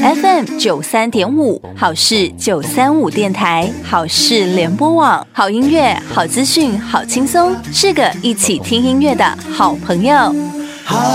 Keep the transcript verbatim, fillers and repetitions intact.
F M 九三点五，好事九三五电台，好事联播网，好音乐，好资讯，好轻松，是个一起听音乐的好朋友。